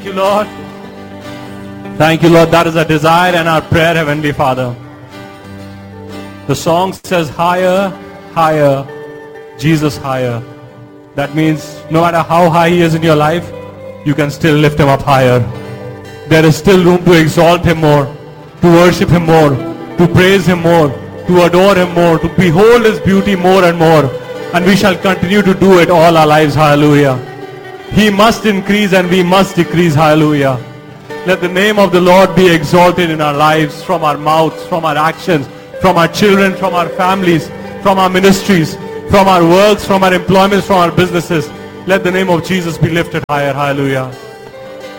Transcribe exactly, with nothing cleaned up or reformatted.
Thank you, Lord. Thank you, Lord. That is our desire and our prayer, Heavenly Father. The song says, higher, higher, Jesus higher. That means no matter how high He is in your life, you can still lift Him up higher. There is still room to exalt Him more, to worship Him more, to praise Him more, to adore Him more, to behold His beauty more and more. And we shall continue to do it all our lives. Hallelujah. He must increase and we must decrease. Hallelujah. Let the name of the Lord be exalted in our lives, from our mouths, from our actions, from our children, from our families, from our ministries, from our works, from our employments, from our businesses. Let the name of Jesus be lifted higher. Hallelujah.